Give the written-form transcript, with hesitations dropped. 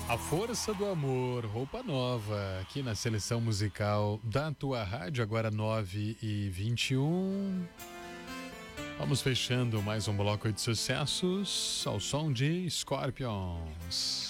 A Força do Amor, roupa nova, aqui na seleção musical da tua rádio, agora 9h21. Vamos fechando mais um bloco de sucessos ao som de Scorpions.